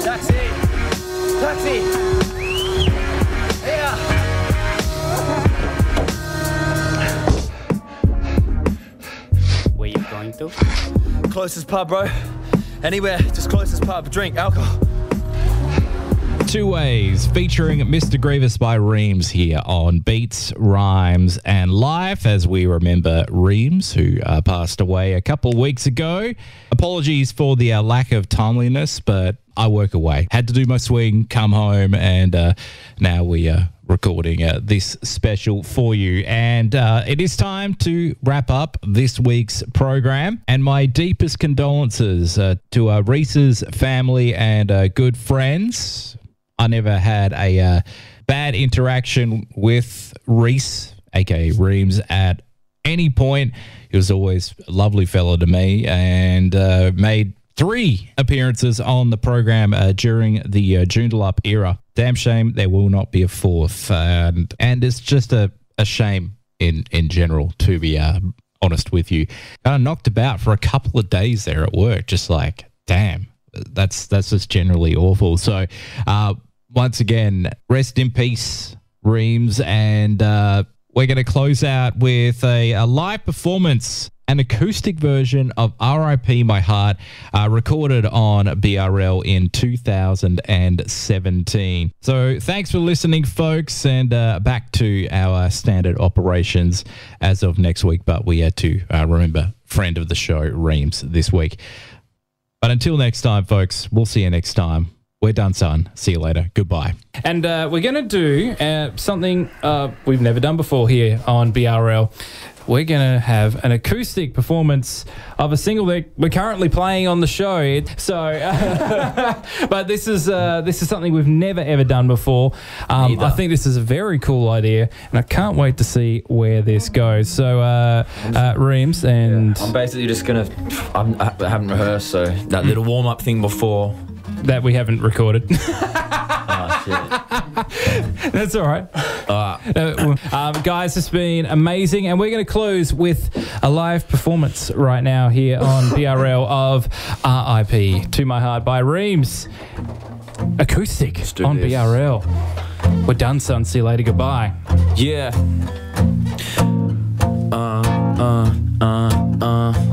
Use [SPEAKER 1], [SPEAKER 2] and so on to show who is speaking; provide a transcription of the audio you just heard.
[SPEAKER 1] Taxi! Taxi! Yeah!
[SPEAKER 2] Where you going to?
[SPEAKER 1] Closest pub, bro. Anywhere, just closest pub. Drink, alcohol.
[SPEAKER 3] Two Ways, featuring Mr. Grievous by Reams here on Beats, Rhymes and Life, as we remember Reams, who passed away a couple of weeks ago. Apologies for the lack of timeliness, but I work away. Had to do my swing, come home, and now we are recording this special for you. And it is time to wrap up this week's program. And my deepest condolences to Reese's family and good friends. I never had a bad interaction with Reese, aka Reams, at any point. He was always a lovely fellow to me and made 3 appearances on the program during the Joondalup era. Damn shame there will not be a 4th. And it's just a shame in general, to be honest with you. I knocked about for a couple of days there at work, just like, damn, that's just generally awful. So, once again, rest in peace, Reams, and we're going to close out with a live performance, an acoustic version of R.I.P. My Heart, recorded on BRL in 2017. So thanks for listening, folks, and back to our standard operations as of next week, but we had to remember friend of the show, Reams, this week. But until next time, folks, we'll see you next time. We're done, son. See you later. Goodbye.
[SPEAKER 2] And we're going to do something we've never done before here on BRL. We're going to have an acoustic performance of a single that we're currently playing on the show. So, but this is something we've never ever done before. I think this is a very cool idea, and I can't wait to see where this goes. So, Reams and
[SPEAKER 4] I'm basically just gonna. I haven't rehearsed, so that little warm up thing before.
[SPEAKER 2] That we haven't recorded.
[SPEAKER 4] Oh, shit.
[SPEAKER 2] That's all right. Guys, it's been amazing. And we're going to close with a live performance right now here on BRL of R.I.P. To My Heart by Reams. Acoustic on this. BRL. We're done, son. See you later. Goodbye.
[SPEAKER 4] Yeah.